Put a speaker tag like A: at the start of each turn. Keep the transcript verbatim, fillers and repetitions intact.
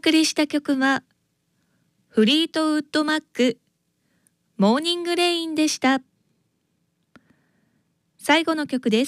A: 送りした曲はフリートウッドマックモーニングレインでした。最後の曲です。